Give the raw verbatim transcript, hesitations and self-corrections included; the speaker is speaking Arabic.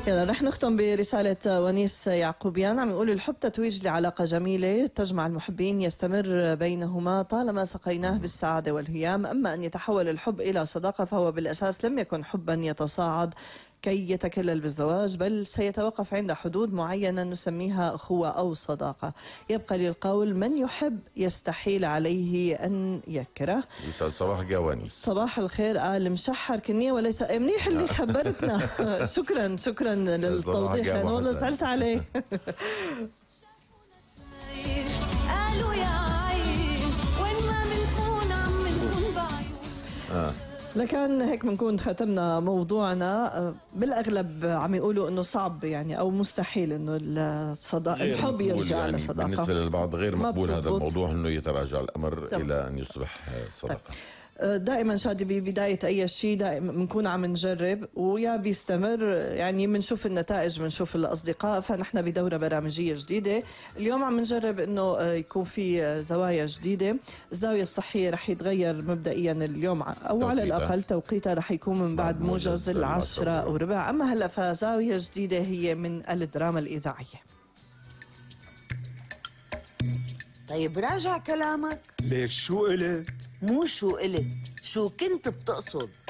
يلا رح نختم برسالة ونيس يعقوبيان، عم يقول الحب تتويج لعلاقة جميلة تجمع المحبين، يستمر بينهما طالما سقيناه بالسعادة والهيام. أما أن يتحول الحب إلى صداقة فهو بالأساس لم يكن حبا يتصاعد كي يتكلل بالزواج، بل سيتوقف عند حدود معينة نسميها أخوة أو صداقة. يبقى للقول من يحب يستحيل عليه أن يكره. يسعد صباح جواني. صباح الخير. قال مشحر كنية وليس منيح اللي خبرتنا. شكرا شكرا للتوضيح لأنه والله زعلت عليه. قالوا يا عين وين ما بنكون عم بنكون بعيون. لكن هيك بنكون ختمنا موضوعنا. بالاغلب عم يقولوا انه صعب يعني او مستحيل انه الصداقه الحب يرجع يعني لصداقه. بالنسبه للبعض غير مقبول هذا الموضوع انه يتراجع الامر طب. الى ان يصبح صداقه. طيب. دائما شادي ببداية أي شيء دائما بنكون عم نجرب ويا بيستمر، يعني بنشوف النتائج بنشوف الأصدقاء. فنحن بدورة برامجية جديدة اليوم عم نجرب إنه يكون في زوايا جديدة. الزاوية الصحية رح يتغير مبدئيا اليوم أو توقيتها. على الأقل توقيتها رح يكون من بعد موجز العشرة وربع. أما هلأ فزاوية جديدة هي من الدراما الإذاعية. طيب راجع كلامك. ليش شو قلت؟ مو شو قلت، شو كنت بتقصد؟